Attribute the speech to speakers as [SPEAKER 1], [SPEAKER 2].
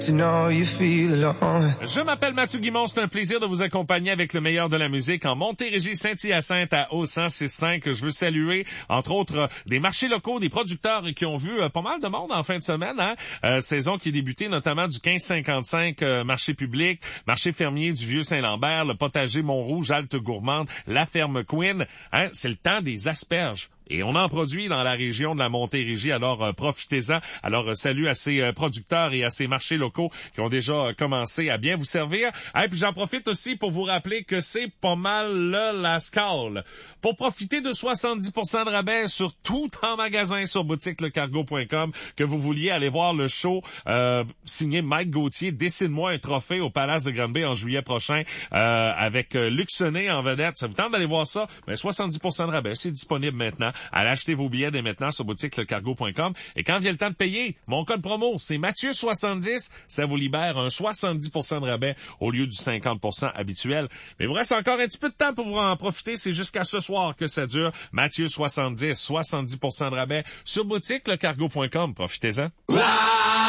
[SPEAKER 1] Je m'appelle Mathieu Guimond, c'est un plaisir de vous accompagner avec le meilleur de la musique en Montérégie, Saint-Hyacinthe à O106.5. Je veux saluer, entre autres, des marchés locaux, des producteurs qui ont vu pas mal de monde en fin de semaine. Saison qui est débutée notamment du 1555 marché public, marché fermier du Vieux-Saint-Lambert, le potager Montrouge, Halte Gourmande, la ferme Queen. C'est le temps des asperges. Et on en produit dans la région de la Montérégie, alors profitez-en. Alors salut à ces producteurs et à ces marchés locaux qui ont déjà commencé à bien vous servir. Et puis j'en profite aussi pour vous rappeler que c'est pas mal la scale. Pour profiter de 70% de rabais sur tout en magasin sur boutiquelecargo.com, que vous vouliez aller voir le show signé Mike Gauthier, Dessine-moi un trophée au Palace de Granby en juillet prochain avec Luxonné en vedette. Ça vous tente d'aller voir ça? Mais 70% de rabais, c'est disponible maintenant. Allez acheter vos billets dès maintenant sur boutiquelecargo.com. Et quand vient le temps de payer, mon code promo, c'est Mathieu70. Ça vous libère un 70% de rabais au lieu du 50% habituel. Mais il vous reste encore un petit peu de temps pour vous en profiter. C'est jusqu'à ce soir que ça dure. Mathieu70, 70% de rabais sur boutiquelecargo.com. Profitez-en.